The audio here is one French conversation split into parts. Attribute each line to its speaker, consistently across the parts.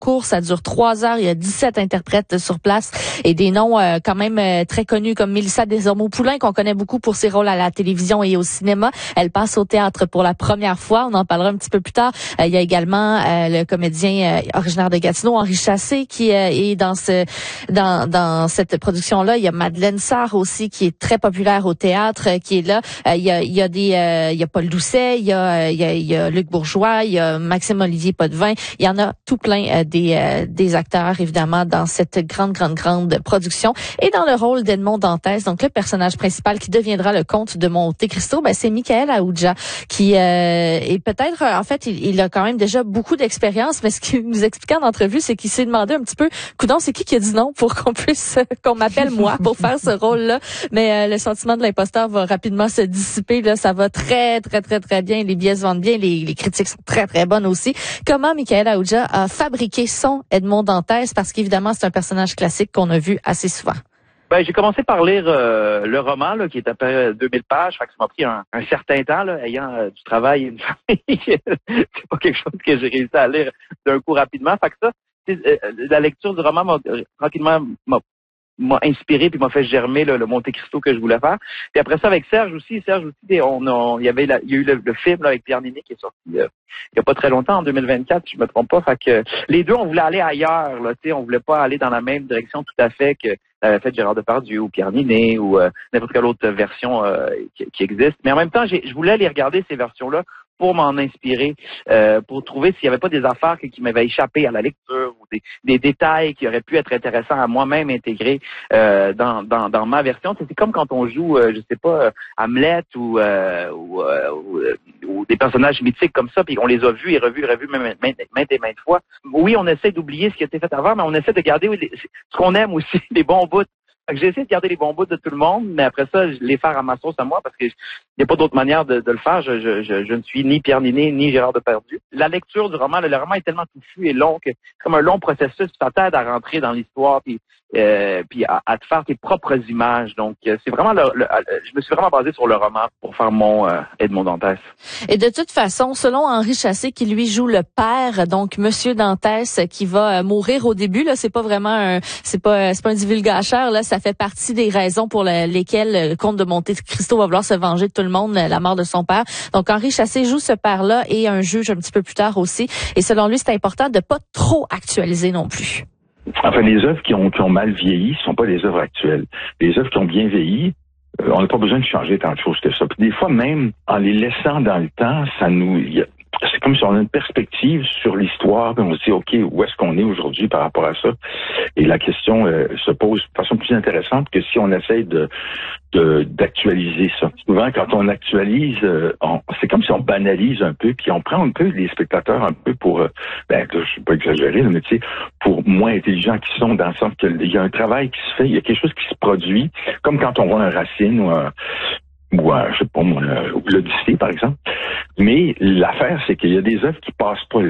Speaker 1: court, ça dure 3 heures. Il y a 17 interprètes sur place et des noms quand même très connus comme Mélissa Desormeaux-Poulain, qu'on connaît beaucoup pour ses rôles à la télévision et au cinéma. Elle passe au théâtre pour la première fois. On en parlera un petit peu plus tard. Il y a également le comédien originaire de Gatineau, Henri Chassé, qui est dans cette production-là. Il y a Madeleine Sarr aussi, qui est très populaire au théâtre, qui est là. Il y a Paul Doucet, il y a Luc Bourgeois, il y a Maxime Olivier Potvin. Il y en a tout plein des acteurs, évidemment, dans cette grande production. Et dans le rôle d'Edmond Dantès, donc le personnage principal qui deviendra le comte de Monte Cristo, c'est Michael Aoudja, qui est peut-être, en fait, il a quand même déjà beaucoup d'expérience, mais ce qu'il nous expliquait en entrevue, c'est qu'il s'est demandé un petit peu, coudonc, c'est qui a dit non pour qu'on m'appelle moi pour faire ce rôle-là. Mais le sentiment de l'imposteur va rapidement se dissiper. Là, ça va très bien. Les billets se vendent bien. Les critiques sont très bonnes aussi. Comment Michael Aoudja a fabriqué son Edmond Dantès? Parce qu'évidemment, c'est un personnage classique qu'on a vu assez souvent.
Speaker 2: J'ai commencé par lire le roman là, qui est à peu près 2000 pages. Fait que ça m'a pris un certain temps, là, ayant du travail et une famille. C'est pas quelque chose que j'ai réussi à lire d'un coup rapidement. Fait que ça, la lecture du roman m'a inspiré puis m'a fait germer le Monte Cristo que je voulais faire. Puis après ça, avec Serge aussi, il y a eu le film là, avec Pierre Niney qui est sorti il y a pas très longtemps, en 2024, si je me trompe pas. Fait que les deux, on voulait aller ailleurs, là, tu sais, on voulait pas aller dans la même direction tout à fait que fait Gérard Depardieu ou Pierre Niney ou n'importe quelle autre version qui existe. Mais en même temps, je voulais aller regarder ces versions-là pour m'en inspirer, pour trouver s'il n'y avait pas des affaires qui m'avaient échappé à la lecture ou des détails qui auraient pu être intéressants à moi-même intégrer dans ma version. C'est comme quand on joue, je sais pas, Hamlet ou des personnages mythiques comme ça, puis on les a vus et revus maintes et maintes fois. Oui, on essaie d'oublier ce qui a été fait avant, mais on essaie de garder ce qu'on aime aussi, les bons bouts. Fait que j'ai essayé de garder les bons bouts de tout le monde, mais après ça, les faire à ma sauce à moi, parce que il n'y a pas d'autre manière de le faire. Je ne suis ni Pierre Niney, ni Gérard Depardieu. La lecture du roman, le roman est tellement touffu et long que c'est comme un long processus. Ça t'aide à rentrer dans l'histoire, puis à te faire tes propres images. Donc, c'est vraiment je me suis vraiment basé sur le roman pour faire mon Edmond Dantès.
Speaker 1: Et de toute façon, selon Henri Chassé, qui lui joue le père, donc Monsieur Dantès, qui va mourir au début, là, c'est pas vraiment c'est pas un divulgateur, là, ça fait partie des raisons pour lesquelles le comte de Monte Cristo va vouloir se venger de tout le monde, la mort de son père. Donc, Henri Chassé joue ce père-là et un juge un petit peu plus tard aussi. Et selon lui, c'est important de pas trop actualiser non plus.
Speaker 3: Enfin, les œuvres qui ont mal vieilli sont pas les œuvres actuelles. Les œuvres qui ont bien vieilli, on n'a pas besoin de changer tant de choses que ça. Puis des fois, même en les laissant dans le temps, c'est comme si on a une perspective sur l'histoire, puis on se dit, OK, où est-ce qu'on est aujourd'hui par rapport à ça? Et la question se pose de façon plus intéressante que si on essaye d'actualiser ça. Souvent, quand on actualise, c'est comme si on banalise un peu, puis on prend un peu les spectateurs un peu pour, je suis pas exagéré, mais tu sais, pour moins intelligents qu'ils sont, dans le sens qu'il y a un travail qui se fait, il y a quelque chose qui se produit, comme quand on voit un Racine ou je sais pas moi, l'Odyssée, par exemple. Mais l'affaire, c'est qu'il y a des œuvres qui passent pas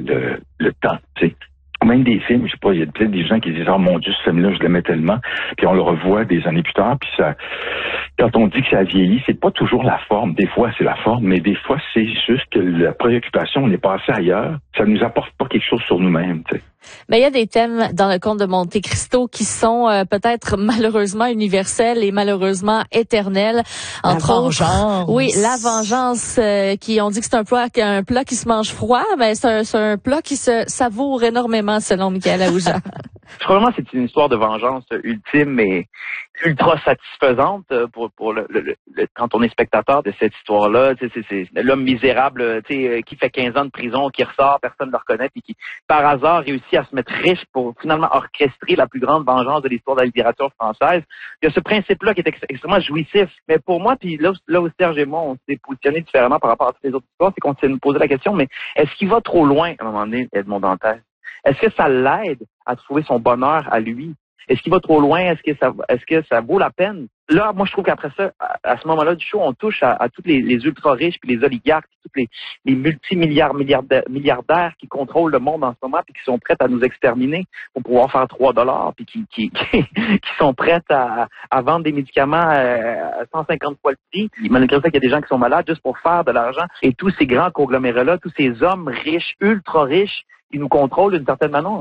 Speaker 3: le temps, tu sais. Même des films, je sais pas, il y a peut-être des gens qui disent, oh mon Dieu, ce film-là, je l'aimais tellement, puis on le revoit des années plus tard, puis ça, quand on dit que ça a vieilli, c'est pas toujours la forme. Des fois, c'est la forme, mais des fois, c'est juste que la préoccupation, on est passé ailleurs. Ça nous apporte pas quelque chose sur nous-mêmes, tu sais.
Speaker 1: Mais il y a des thèmes dans le conte de Monte Cristo qui sont peut-être malheureusement universels et malheureusement éternels. Entre autres, oui, la vengeance, qui on dit que c'est un plat qui se mange froid, mais c'est un plat qui se savoure énormément selon Michael Aoudja.
Speaker 2: Probablement, c'est une histoire de vengeance ultime et ultra satisfaisante pour quand on est spectateur de cette histoire-là. C'est l'homme misérable, qui fait 15 ans de prison, qui ressort, personne ne le reconnaît, puis qui, par hasard, réussit à se mettre riche pour finalement orchestrer la plus grande vengeance de l'histoire de la littérature française. Il y a ce principe-là qui est extrêmement jouissif. Mais pour moi, puis là où Serge et moi, on s'est positionnés différemment par rapport à toutes les autres histoires, c'est qu'on s'est posé la question, mais est-ce qu'il va trop loin à un moment donné, Edmond Dantès? Est-ce que ça l'aide à trouver son bonheur à lui? Est-ce qu'il va trop loin? Est-ce que ça vaut la peine? Là, moi, je trouve qu'après ça, à ce moment-là du show, on touche à tous les ultra-riches, puis les oligarques, tous les multimilliardaires qui contrôlent le monde en ce moment, puis qui sont prêts à nous exterminer pour pouvoir faire $3, puis qui sont prêts à vendre des médicaments à 150 fois le prix. Malgré ça, qu'il y a des gens qui sont malades juste pour faire de l'argent. Et tous ces grands conglomérats-là, tous ces hommes riches, ultra-riches, qui nous contrôlent d'une certaine manière.